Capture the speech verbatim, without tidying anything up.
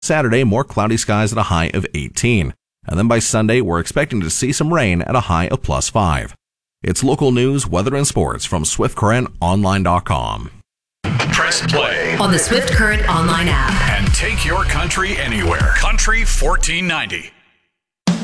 Saturday, more cloudy skies at a high of eighteen. And then by Sunday, we're expecting to see some rain at a high of plus five. It's local news, weather, and sports from Swift Current Online dot com. Press play on the Swift Current Online app and take your country anywhere. Country fourteen ninety.